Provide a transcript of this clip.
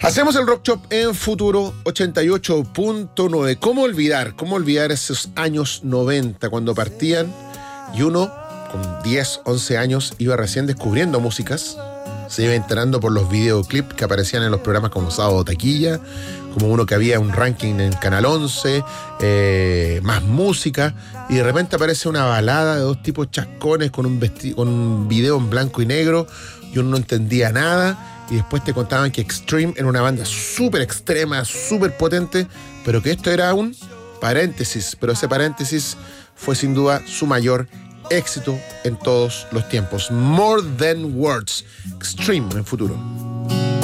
Hacemos el Rock Shop en Futuro 88.9. ¿Cómo olvidar esos años 90 cuando partían y uno con 10, 11 años iba recién descubriendo músicas? Se iba enterando por los videoclips que aparecían en los programas como Sábado Taquilla, como uno que había un ranking en Canal 11, más música, y de repente aparece una balada de dos tipos chascones con un video en blanco y negro, y uno no entendía nada. Y después te contaban que Extreme era una banda súper extrema, súper potente, pero que esto era un paréntesis. Pero ese paréntesis fue sin duda su mayor éxito en todos los tiempos. More Than Words, Extreme en Futuro.